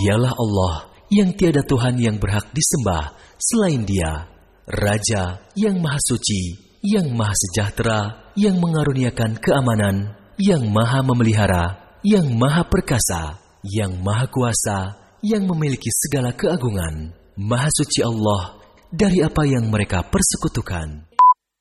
Dialah Allah yang tiada Tuhan yang berhak disembah selain Dia, Raja yang Maha Suci, yang Maha Sejahtera, yang mengaruniakan keamanan, yang Maha Memelihara, yang Maha Perkasa, yang Maha Kuasa, yang memiliki segala keagungan. Maha Suci Allah dari apa yang mereka persekutukan.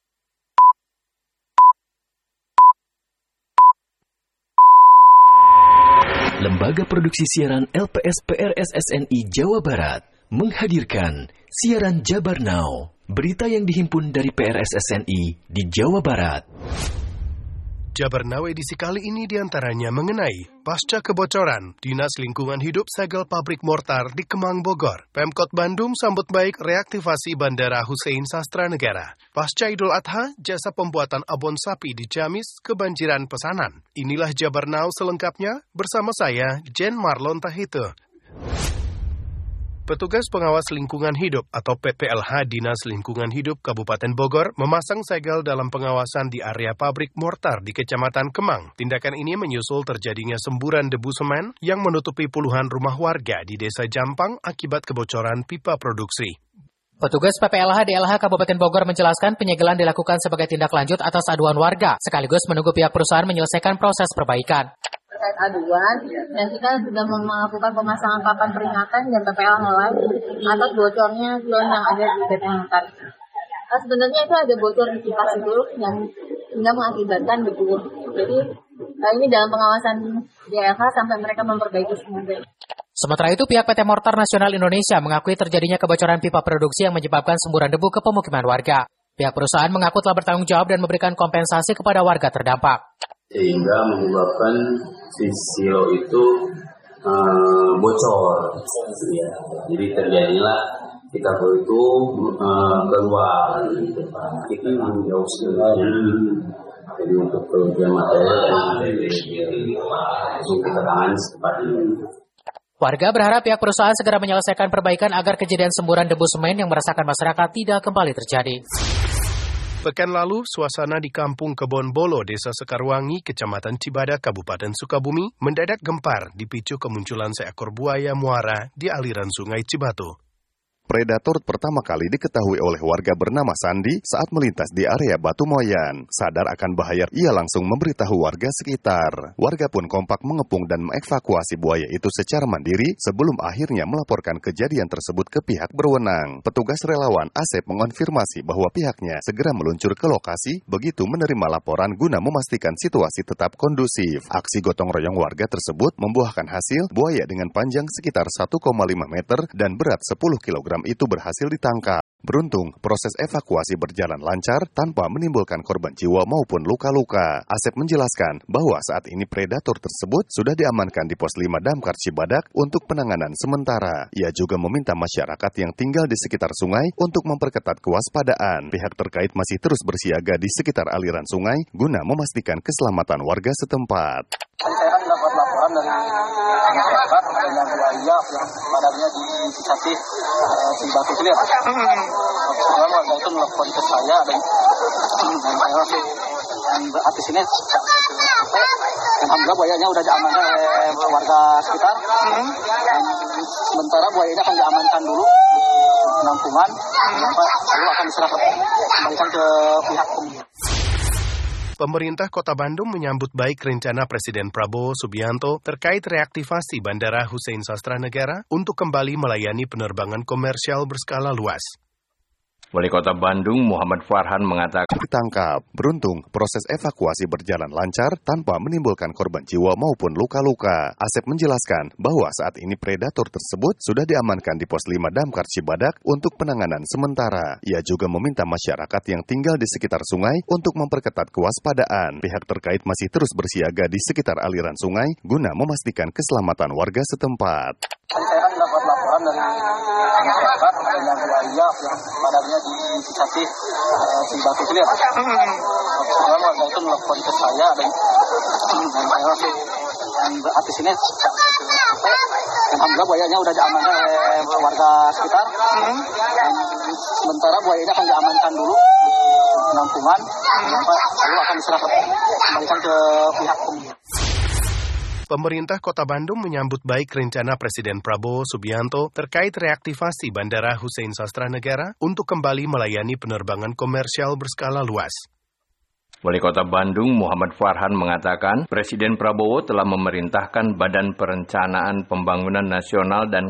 Lembaga Produksi Siaran LPS PRS SNI Jawa Barat menghadirkan siaran Jabar Now, berita yang dihimpun dari PRS SNI di Jawa Barat. Jabar Now edisi kali ini diantaranya mengenai pasca kebocoran, Dinas Lingkungan Hidup segel pabrik mortar di Kemang, Bogor. Pemkot Bandung sambut baik reaktivasi Bandara Hussein Sastranegara. Pasca Idul Adha, jasa pembuatan abon sapi di Ciamis kebanjiran pesanan. Inilah Jabar Now selengkapnya bersama saya, Jen Marlon Tahito. Petugas Pengawas Lingkungan Hidup atau PPLH Dinas Lingkungan Hidup Kabupaten Bogor memasang segel dalam pengawasan di area pabrik mortar di Kecamatan Kemang. Tindakan ini menyusul terjadinya semburan debu semen yang menutupi puluhan rumah warga di Desa Jampang akibat kebocoran pipa produksi. Petugas PPLH DLH Kabupaten Bogor menjelaskan penyegelan dilakukan sebagai tindak lanjut atas aduan warga, sekaligus menunggu pihak perusahaan menyelesaikan proses perbaikan. Terkait aduan, dan kita sudah melakukan pemasangan papan peringatan dan PPL mulai atas bocornya zon yang ada di PT Mortar. Sebenarnya itu ada bocor di kipas itu yang hingga mengakibatkan debu. Jadi ini dalam pengawasan DLH sampai mereka memperbaiki semuanya. Sementara itu, pihak PT Mortar Nasional Indonesia mengakui terjadinya kebocoran pipa produksi yang menyebabkan semburan debu ke pemukiman warga. Pihak perusahaan mengaku telah bertanggung jawab dan memberikan kompensasi kepada warga terdampak. Sehingga menyebabkan si silo itu bocor. Ya. Jadi terjadilah kita itu keluar. Kita menanggung jauh sebenarnya. Jadi untuk kerugian material yang kita tangani secepatnya. Warga berharap pihak perusahaan segera menyelesaikan perbaikan agar kejadian semburan debu semen yang meresahkan masyarakat tidak kembali terjadi. Pekan lalu, suasana di Kampung Kebon Bolo, Desa Sekarwangi, Kecamatan Cibadak, Kabupaten Sukabumi, mendadak gempar dipicu kemunculan seekor buaya muara di aliran Sungai Cibatu. Predator pertama kali diketahui oleh warga bernama Sandi saat melintas di area Batu Moyan. Sadar akan bahaya, ia langsung memberitahu warga sekitar. Warga pun kompak mengepung dan mengevakuasi buaya itu secara mandiri sebelum akhirnya melaporkan kejadian tersebut ke pihak berwenang. Petugas relawan Asep mengonfirmasi bahwa pihaknya segera meluncur ke lokasi begitu menerima laporan guna memastikan situasi tetap kondusif. Aksi gotong royong warga tersebut membuahkan hasil. Buaya dengan panjang sekitar 1,5 meter dan berat 10 kg itu berhasil ditangkap. Beruntung, proses evakuasi berjalan lancar tanpa menimbulkan korban jiwa maupun luka-luka. Asep menjelaskan bahwa saat ini predator tersebut sudah diamankan di Pos 5 Damkar Cibadak untuk penanganan sementara. Ia juga meminta masyarakat yang tinggal di sekitar sungai untuk memperketat kewaspadaan. Pihak terkait masih terus bersiaga di sekitar aliran sungai guna memastikan keselamatan warga setempat. Saya kan dapat laporan dari masyarakat adanya buaya yang badannya di sisi Cibatu Clear. Kemudian warga itu melakukan ke saya dan saya langsung berarti sini. Alhamdulillah buayanya udah diamankan oleh warga sekitar. Dan sementara buayanya akan diamankan dulu di penampungan. Lalu akan diserahkan kembalikan ke pihak pemerintah. Pemerintah Kota Bandung menyambut baik rencana Presiden Prabowo Subianto terkait reaktivasi Bandara Hussein Sastranegara untuk kembali melayani penerbangan komersial berskala luas. Wali Kota Bandung Muhammad Farhan mengatakan ditangkap. Beruntung, proses evakuasi berjalan lancar tanpa menimbulkan korban jiwa maupun luka-luka. Asep menjelaskan bahwa saat ini predator tersebut sudah diamankan di Pos 5 Damkar Cibadak untuk penanganan sementara. Ia juga meminta masyarakat yang tinggal di sekitar sungai untuk memperketat kewaspadaan. Pihak terkait masih terus bersiaga di sekitar aliran sungai guna memastikan keselamatan warga setempat. Saya kan dapat laporan dari masyarakat adanya buaya yang badannya di sisi Cibatu Clear. Kemudian warga itu melakukan ke saya dan saya langsung berarti sini. Alhamdulillah buayanya udah diamankan oleh warga sekitar. Dan sementara buayanya akan diamankan dulu di penampungan. Lalu akan diserahkan kembalikan ke pihak pemerintah. pemerintah Kota Bandung menyambut baik rencana Presiden Prabowo Subianto terkait reaktivasi Bandara Hussein Sastranegara untuk kembali melayani penerbangan komersial berskala luas. Wali Kota Bandung Muhammad Farhan mengatakan, Presiden Prabowo telah memerintahkan Badan Perencanaan Pembangunan Nasional dan